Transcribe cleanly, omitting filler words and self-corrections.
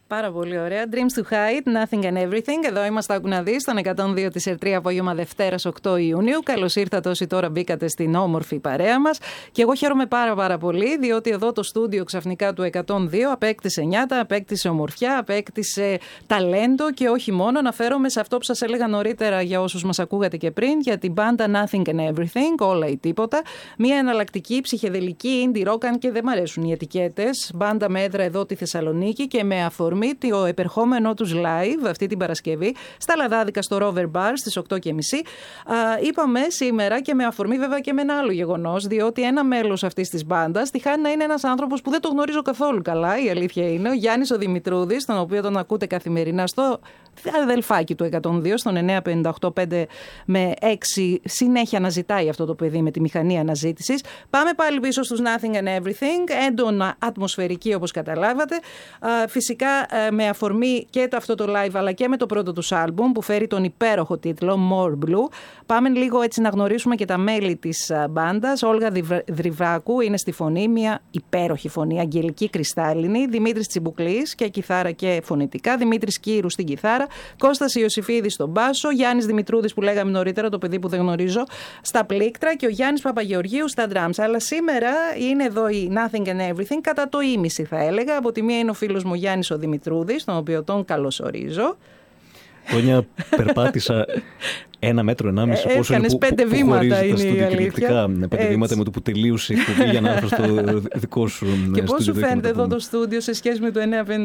Πάρα πολύ ωραία. Dreams to hide, nothing and everything. Εδώ είμαστε, άκου να δεις, στον 102 της ΕΡΤΡΙ, απόγευμα Δευτέρας 8 Ιουνίου. Καλώς ήρθατε όσοι τώρα μπήκατε στην όμορφη παρέα μας. Και εγώ χαίρομαι πάρα πολύ, διότι εδώ το στούντιο ξαφνικά του 102 απέκτησε νιάτα, απέκτησε ομορφιά, απέκτησε ταλέντο και όχι μόνο. Αναφέρομαι σε αυτό που σας έλεγα νωρίτερα για όσους μας ακούγατε και πριν, για την μπάντα Nothing and Everything, όλα ή τίποτα. Μια εναλλακτική ψυχεδελική indie rock, αν και δεν μ' αρέσουν οι ετικέτες. Μπάντα με έδρα εδώ τη Θεσσαλονίκη και με αφορμή το επερχόμενό τους live αυτή την Παρασκευή στα Λαδάδικα στο Rover Bar στις 8:30. Είπαμε σήμερα και με αφορμή βέβαια και με ένα άλλο γεγονός, διότι ένα μέλος αυτής της μπάντας τυχάνει να είναι ένας άνθρωπος που δεν το γνωρίζω καθόλου καλά, η αλήθεια είναι, ο Γιάννης ο Δημητρούδης, τον οποίο τον ακούτε καθημερινά στο αδελφάκι του 102, στον 958-5 με 6, συνέχεια αναζητάει αυτό το παιδί με τη μηχανή αναζήτησης. Πάμε πάλι πίσω στους Nothing and Everything, έντονα ατμοσφαιρική όπως καταλάβατε. Φυσικά με αφορμή και αυτό το live αλλά και με το πρώτο τους άλμπουμ που φέρει τον υπέροχο τίτλο More Blue. Πάμε λίγο έτσι να γνωρίσουμε και τα μέλη της μπάντας. Όλγα Δρυβάκου είναι στη φωνή, μια υπέροχη φωνή, αγγελική κρυστάλλινη. Δημήτρης Τσιμπουκλής και κιθάρα και φωνητικά. Δημήτρης Κύρου στην κιθάρα. Κώστας Ιωσήφιδης στον μπάσο. Γιάννης Δημητρούδης που λέγαμε νωρίτερα, το παιδί που δεν γνωρίζω, στα πλήκτρα και ο Γιάννης Παπαγεωργίου στα drums. Αλλά σήμερα είναι εδώ η Nothing and Everything κατά το ίμιση θα έλεγα. Από τη μία είναι ο φίλος μου Γιάννης ο Δημητρούδης, τον οποίο τον καλωσορίζω. Τόνια, περπάτησα 1,5 μέτρο. Έκανες 5 βήματα είναι η αλήθεια. 5 βήματα με το που τελείωσε η εκπομπή για να έρθω στο δικό σου. Και πώς σου φαίνεται εδώ το στούντιο σε σχέση με το